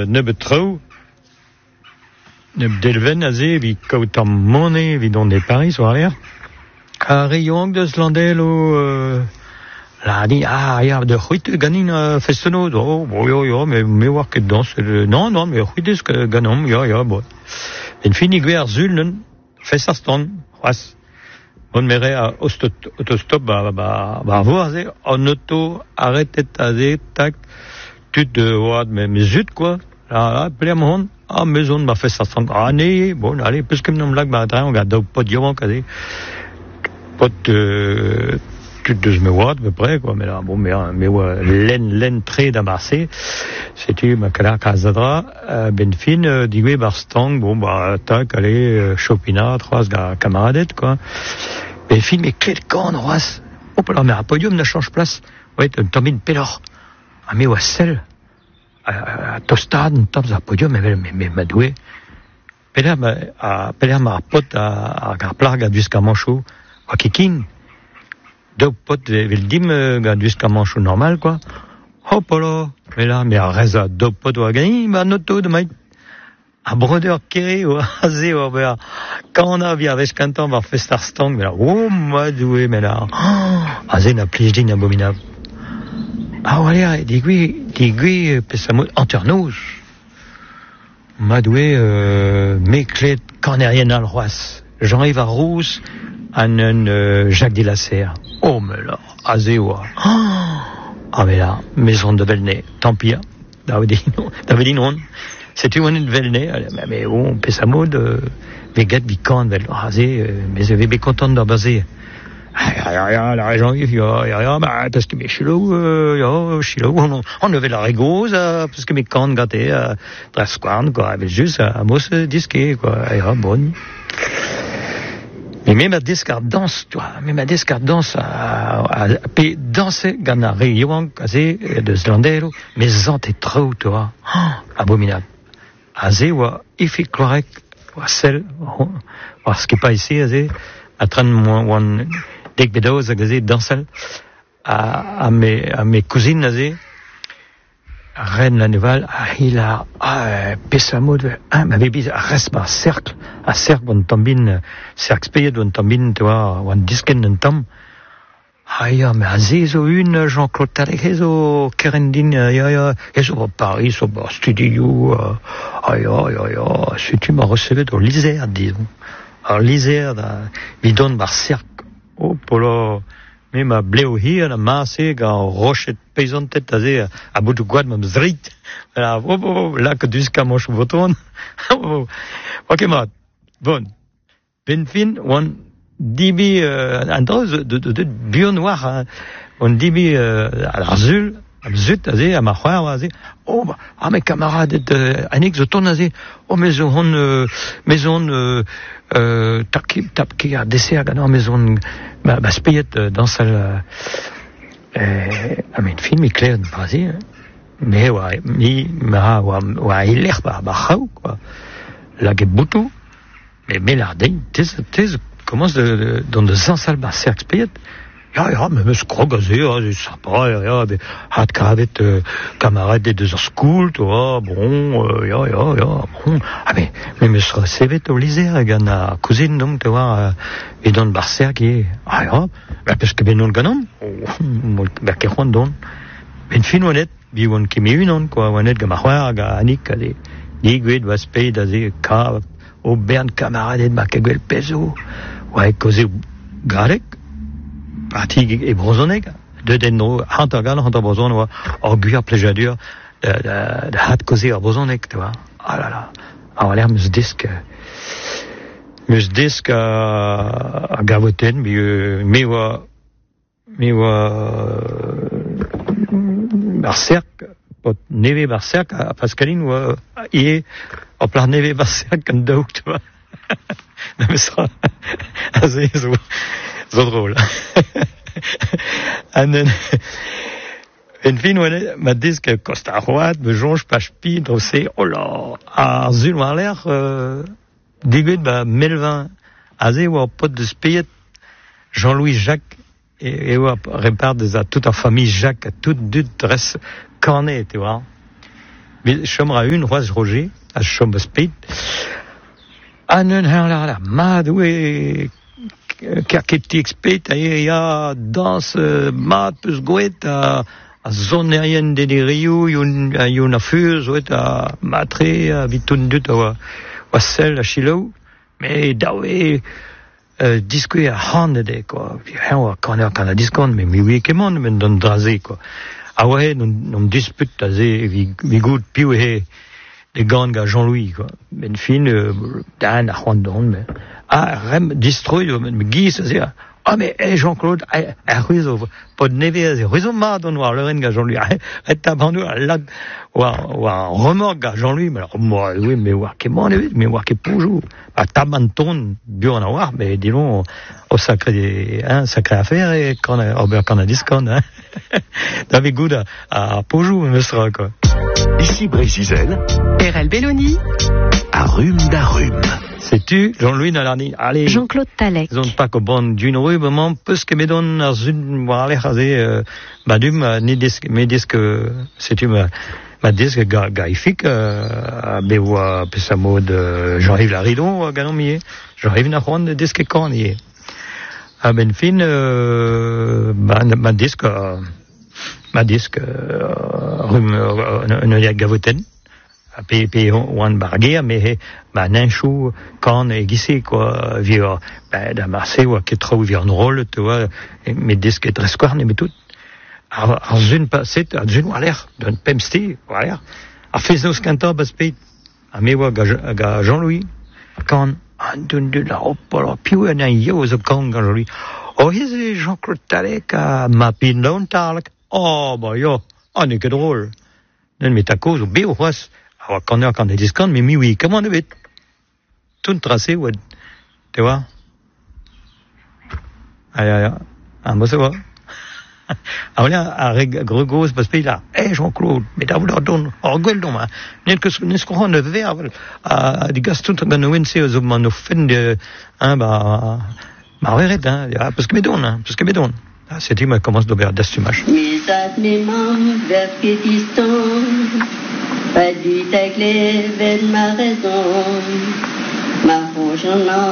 neuf trop. Neuf delven à zé, vi kautam monnaie, vi don des paris sur l'air. A rayong de slandelo, là, dit, ya, de huit ganin festono, oh, yo, mais voir que dans non, mais huit ganom, ya, bon. En fin, iguer zulnen, festarstang, was. On merait à autostop, voir, en auto, arrêtez, tac, tu de voir, mais zut, quoi. Là, plémon, maison, m'a fait ça sans année, bon, allez, parce que nous, là, on regarde, pas de diamant, pas de, tu de me voir, à peu près, quoi, mais là, bon, mais, l'entrée d'Amarsé, c'était, ma calère, Casadra, Benfin, digwe, barstang, bon, tac, allez, Chopina, trois, camarades, quoi. Benfin, mais quel con, Roas. Oh, là, mais un podium, ne change place. Ouais, t'as pelor. Mais Wassel. Tostade, temps à podium, mais madoué. Peler ma pote à plague jusqu'à manchou. Quoi kikin. Deux potes, veldim, jusqu'à manchou normal, quoi. Hop là. Mais là, mais à reza, deux potes, à gagner, ma noto de maït. A brodeur kéré, ou azé, ou ben, quand on a vu avec canton, va festar stang, mais là, oh, madoué, mais là, azé n'a plus digne abominable. Ah, voilà, digui, pessamot, anternous. Madoué, méclé, canérien al roas. Jean-Yves Rousse, Jacques Delasserre. Oh, mais là, azéoua. Ah, mais là, maison de Velnay. Tant pis, David non. C'est une Velnay, mais on pessamot, vegat, bican, vel, azé, mais je vais bien content d'en baser. La région, parce que mes chilo, on avait la régose, parce que mes cannes gâtées, presque, quoi, avec juste, à mousse disquée, quoi, bon. Mais même à discardance, tu vois, à danser, gana réunion, casé, de Slandero, mais zante trop, tu vois, abominable. Azé, il fait correct, celle, parce qu'il pas ici, azé, à 30 mois, dès que bédos, azé, dansel, à mes cousines, azé, Reine la Nouvelle, il a, Pessamo, ma bébé, reste à cercle, on tombine, cercle spéiet, on tombine, tu vois, on disken, on tombe. Mais azé, zo une, Jean-Claude Tarek, zo, Kerendine, zo, Paris, zo, studio, si tu m'as recevé dans l'Isère, disons. Alors, l'Isère, bidon, bar cercle, oh, polo, mais ma bléo hier, la massé, quand rochette paysante tête, à bout de guad, même zrit. Là, que du scamoche ou voton. Ok, mat. Bon. Benfin, on dibi, un dose de bio noir, on dibi, à l'arzul, zut, à ma frère, mes camarades, Annick, je tourne, maison, tapki, à dessert, non, maison, spéiette, dans celle, une film, il clair, Brésil, mais, il a l'air, quoi, la geboutou, mais l'ardé, commence dans de 100 salles, cercle spéiette. Mais c'est crogazé, c'est sympa, hat kavet, camarade des deux school, tu vois, bon, bon. Mais ce c'est au lycée, gana, cousine, donc, tu vois, et dans le barcer qui est, parce que ben non ganom, qui rondon. Ben fin honnête, on qui met une, quoi, honnête, gamahwa, ganik, digwed, was paid, au bern camarade de makagwel peso, causé garek, pratique et brosonné, de denno, hantagal, brosonne, orgueil, plaisir, de hat causé à brosonné, tu vois. Ah là là. Alors là, mus disque à gavoten, mais barcerk, pot neve barcerk, à Pascaline, il est, en plein neve barcerk, comme d'où, tu vois. Non, mais ça, c'est drôle. En fin, ma disque Costa Road, me jonge, pas speed, c'est, oh là, à Zul, en l'air, déguide, Melvin, azé, ou pote de spéiet, Jean-Louis Jacques, et répare toute la famille Jacques, toute dresse cornée, tu vois. chomra une Roise Roger, à chom speit. Anen la madwe kerketik speit ya dans mat peus goet a zone aérienne de Rio yon a fuz oet a matre a vitun dut a sel a chilo mais dawe disque a hande quoi quand a discount mais oui kemon men don draze quoi ah ouais non dispute azé vi good piu he de gang à Jean-Louis quoi ben fin dan a rondon mais rem destroy me guise c'est mais Jean-Claude a ruizo pod neve ruizo ma don war le ren Jean-Louis et tabandu la ou remorque à Jean-Louis mais moi oui mais war que mon mais war que toujours à tabanton bien à voir mais disons au sacré affaire et quand a discount hein David Good à Pojou me sera quoi. Ici Brésil, RL Belloni, à rhume d'arrume. Sais-tu, Jean-Louis Nalarni, allez. Jean-Claude Talec. Ils ont pas qu'au bon d'une rue, mais parce que me donne à une, aller raser, badum, ni disque, mes disques, sais-tu, ma disque gaïfique, bewa, puis sa mode, j'arrive la ridon, ganomier, j'arrive na ronde disque cornier. Ah, ben fin, ma disque, une gavoten, puis on barguer, mais un chou quand guissé quoi, vieux, dans Marseille ou qui trouve vieux en rôle, tu vois, mes disques très squarnes, mais tout. À une passée, à une l'air, d'un pemsti, voilà. À faire nos cantons baspeit, à mes voix Jean-Louis, quand de la opéra, puis un yo the quand Jean-Louis. Oh, c'est Jean-Claude Talec à ma pindon Talec. Oh, bah, yo, on est que drôle. Non, mais ta cause, au béo, alors, quand on a discount, mais oui, comment on avait tout tracé, ouais. Tu vois? Aïe, moi, ça va. Alors là, à Gregos, parce que là, Jean-Claude, mais t'as voulu donner, gueule, non, n'est-ce qu'on ne verre, à des gastons, on a une séance, on a fait arrête, parce que me donne. C'était ma commence d'ouvrir d'astumage. Mes atmements vers qui distant, pas du tagler vers ma raison, ma rouge en